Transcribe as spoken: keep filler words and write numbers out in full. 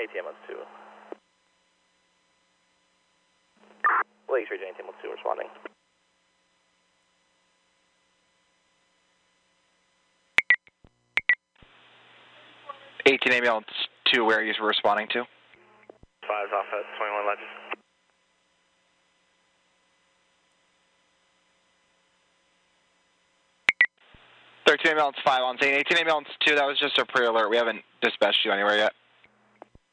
eighteen ambulance two. Lake Street, eighteen ambulance two responding. eighteen ambulance two, where are you responding to? Five's off at twenty-one Ledges. thirteen ambulance five on scene. eighteen ambulance two, that was just a pre-alert. We haven't dispatched you anywhere yet.